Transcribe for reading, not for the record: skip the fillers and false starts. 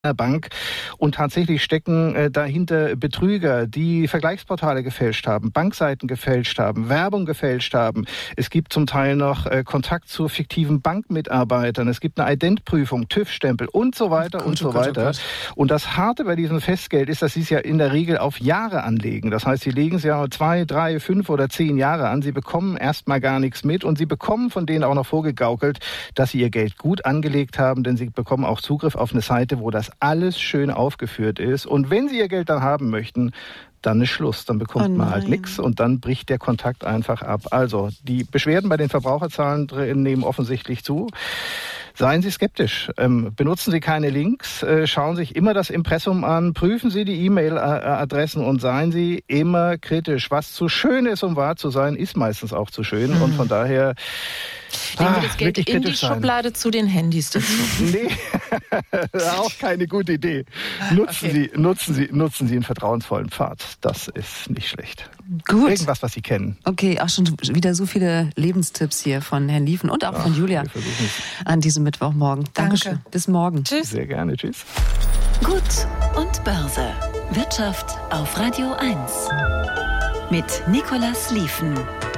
Bank und tatsächlich stecken dahinter Betrüger, die Vergleichsportale gefälscht haben, Bankseiten gefälscht haben, Werbung gefälscht haben. Es gibt zum Teil noch Kontakt zu fiktiven Bankmitarbeitern. Es gibt eine Identprüfung, TÜV-Stempel und so weiter und so weiter. Und das Harte bei diesem Festgeld ist, dass sie es ja in der Regel auf Jahre anlegen. Das heißt, sie legen es ja 2, 3, 5 oder 10 Jahre an. Sie bekommen erstmal gar nichts mit und sie bekommen von denen auch noch vorgegaukelt, dass sie ihr Geld gut angelegt haben, denn sie bekommen auch Zugriff auf eine Seite, wo das alles schön aufgeführt ist. Und wenn Sie Ihr Geld dann haben möchten, dann ist Schluss. Dann bekommt man halt nichts und dann bricht der Kontakt einfach ab. Also die Beschwerden bei den Verbraucherzahlen nehmen offensichtlich zu. Seien Sie skeptisch. Benutzen Sie keine Links. Schauen Sie sich immer das Impressum an. Prüfen Sie die E-Mail-Adressen und seien Sie immer kritisch. Was zu schön ist, um wahr zu sein, ist meistens auch zu schön. Und von daher legen wir das Geld in die Schublade zu den Handys dazu. Nee, auch keine gute Idee. Nutzen Sie einen vertrauensvollen Pfad. Das ist nicht schlecht. Gut. Irgendwas, was Sie kennen. Okay, auch schon wieder so viele Lebenstipps hier von Herrn Liefen und auch von Julia an diesem Mittwochmorgen. Dankeschön. Bis morgen. Tschüss. Sehr gerne. Tschüss. Gut und Börse. Wirtschaft auf Radio 1. Mit Nicolas Liefen.